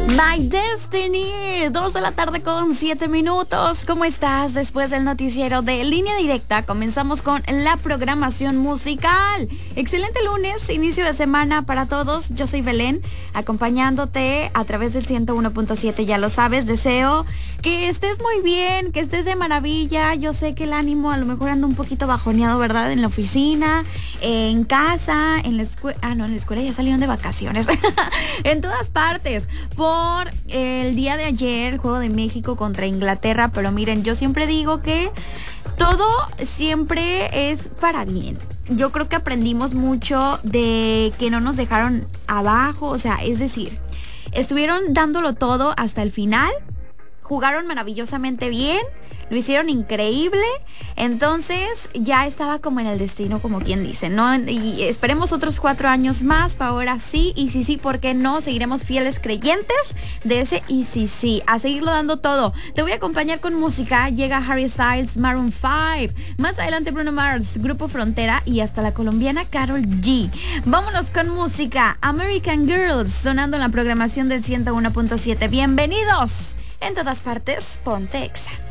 My Destiny, 2 de la tarde con 7 minutos. ¿Cómo estás? Después del noticiero de Línea Directa, comenzamos con la programación musical. Excelente lunes, inicio de semana para todos. Yo soy Belén, acompañándote a través del 101.7, ya lo sabes. Deseo que estés muy bien, que estés de maravilla. Yo sé que el ánimo a lo mejor anda un poquito bajoneado, ¿verdad? En la oficina, en casa, en la escuela. En la escuela ya salieron de vacaciones. En todas partes. Por el día de ayer, el juego de México contra Inglaterra. Pero miren, yo siempre digo que todo siempre es para bien. Yo creo que aprendimos mucho de que no nos dejaron abajo. O sea, es decir, estuvieron dándolo todo hasta el final. Jugaron maravillosamente bien. Lo hicieron increíble. Entonces ya estaba como en el destino, como quien dice, ¿no? Y esperemos otros 4 años más para ahora sí. Y sí, ¿por qué no? Seguiremos fieles creyentes de ese y sí. A seguirlo dando todo. Te voy a acompañar con música. Llega Harry Styles, Maroon 5. Más adelante Bruno Mars, Grupo Frontera y hasta la colombiana Karol G. Vámonos con música. American Girls, sonando en la programación del 101.7. Bienvenidos. En todas partes, ponte Exa.